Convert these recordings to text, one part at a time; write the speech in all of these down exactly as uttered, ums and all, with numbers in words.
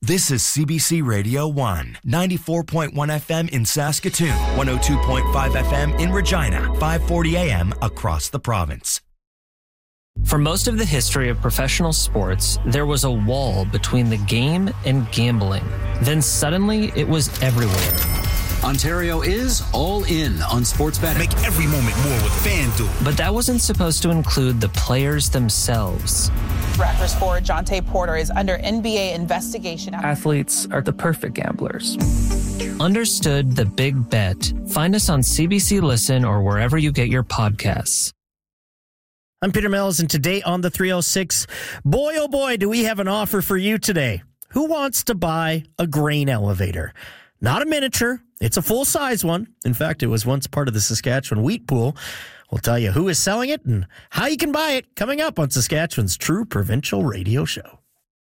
This is C B C Radio one, ninety-four point one F M in Saskatoon, one oh two point five F M in Regina, five forty A M across the province. For most of the history of professional sports, there was a wall between the game and gambling. Then suddenly, it was everywhere. Ontario is all in on sports betting. Make every moment more with FanDuel. But that wasn't supposed to include the players themselves. Raptors forward Jonte Porter is under N B A investigation. Athletes are the perfect gamblers. Understood the big bet. Find us on C B C Listen or wherever you get your podcasts. I'm Peter Mills, and today on the three oh six, boy, oh boy, do we have an offer for you today. Who wants to buy a grain elevator? Not a miniature. It's a full-size one. In fact, it was once part of the Saskatchewan Wheat Pool. We'll tell you who is selling it and how you can buy it coming up on Saskatchewan's True Provincial Radio Show.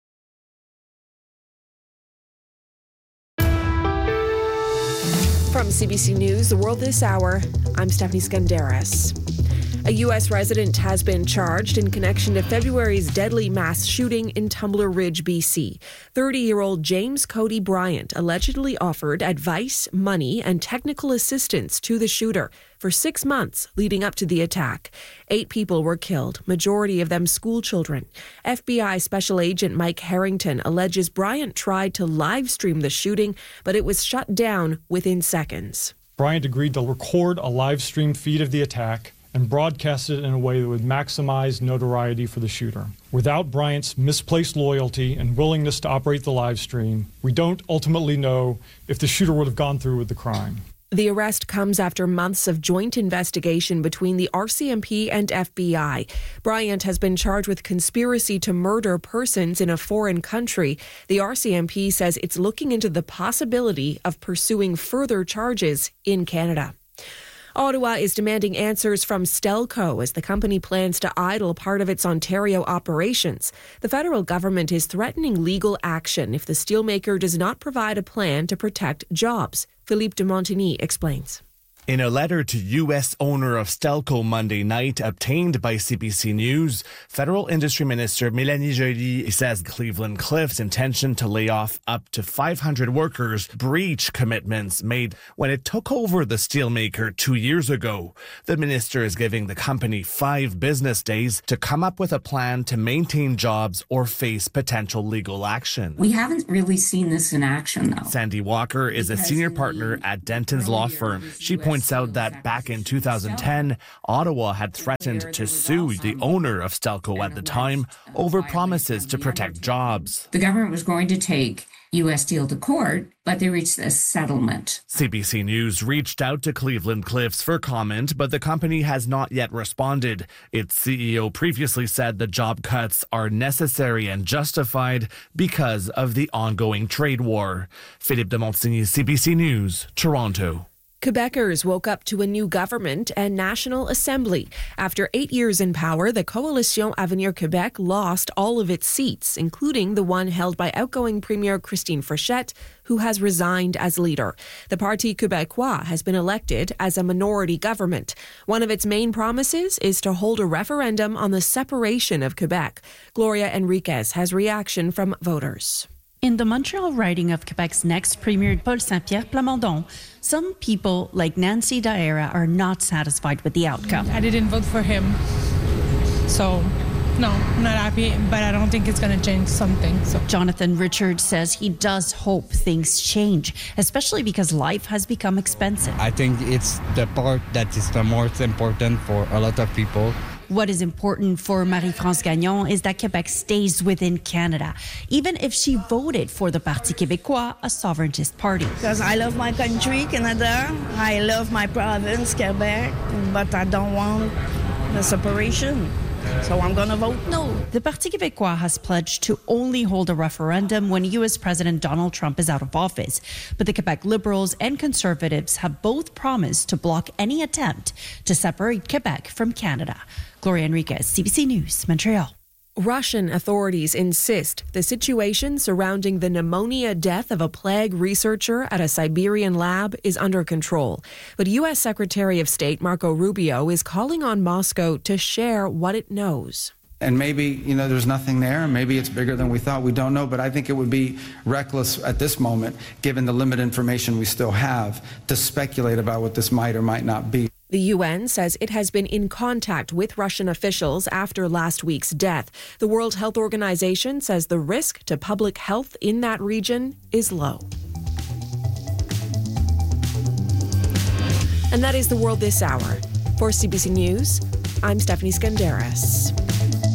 From C B C News, The World This Hour, I'm Stephanie Skandaris. A U S resident has been charged in connection to February's deadly mass shooting in Tumbler Ridge, B C. thirty-year-old James Cody Bryant allegedly offered advice, money, and technical assistance to the shooter for six months leading up to the attack. Eight people were killed, majority of them school children. F B I Special Agent Mike Harrington alleges Bryant tried to live stream the shooting, but it was shut down within seconds. Bryant agreed to record a live stream feed of the attack and broadcast it in a way that would maximize notoriety for the shooter. Without Bryant's misplaced loyalty and willingness to operate the live stream, we don't ultimately know if the shooter would have gone through with the crime. The arrest comes after months of joint investigation between the R C M P and F B I. Bryant has been charged with conspiracy to murder persons in a foreign country. The R C M P says it's looking into the possibility of pursuing further charges in Canada. Ottawa is demanding answers from Stelco as the company plans to idle part of its Ontario operations. The federal government is threatening legal action if the steelmaker does not provide a plan to protect jobs. Philippe de Montigny explains. In a letter to U S owner of Stelco Monday night, obtained by C B C News, Federal Industry Minister Mélanie Joly says Cleveland Cliffs' intention to lay off up to five hundred workers breach commitments made when it took over the steelmaker two years ago. The minister is giving the company five business days to come up with a plan to maintain jobs or face potential legal action. We haven't really seen this in action, though. Sandy Walker is a senior partner at Denton's law firm. She points out that back in two thousand ten, Ottawa had threatened to sue the owner of Stelco at the time over promises to protect jobs. The government was going to take U S Steel to court, but they reached a settlement. C B C News reached out to Cleveland Cliffs for comment, but the company has not yet responded. Its C E O previously said the job cuts are necessary and justified because of the ongoing trade war. Philippe de Montigny, C B C News, Toronto. Quebecers woke up to a new government and National Assembly. After eight years in power, the Coalition Avenir Québec lost all of its seats, including the one held by outgoing Premier Christine Frechette, who has resigned as leader. The Parti Québécois has been elected as a minority government. One of its main promises is to hold a referendum on the separation of Quebec. Gloria Enriquez has reaction from voters. In the Montreal riding of Quebec's next Premier, Paul Saint-Pierre Plamondon, some people like Nancy Daera are not satisfied with the outcome. I didn't vote for him, so no, I'm not happy, but I don't think it's going to change something. So. Jonathan Richards says he does hope things change, especially because life has become expensive. I think it's the part that is the most important for a lot of people. What is important for Marie-France Gagnon is that Quebec stays within Canada, even if she voted for the Parti Québécois, a sovereigntist party. Because I love my country, Canada. I love my province, Quebec, but I don't want the separation. So I'm going to vote no. The Parti Québécois has pledged to only hold a referendum when U S President Donald Trump is out of office. But the Quebec Liberals and Conservatives have both promised to block any attempt to separate Quebec from Canada. Gloria Enriquez, C B C News, Montreal. Russian authorities insist the situation surrounding the pneumonia death of a plague researcher at a Siberian lab is under control. But U S Secretary of State Marco Rubio is calling on Moscow to share what it knows. And maybe, you know, there's nothing there, and maybe it's bigger than we thought. We don't know, but I think it would be reckless at this moment, given the limited information we still have, to speculate about what this might or might not be. The U N says it has been in contact with Russian officials after last week's death. The World Health Organization says the risk to public health in that region is low. And that is the world this hour. For C B C News, I'm Stephanie Skandaris.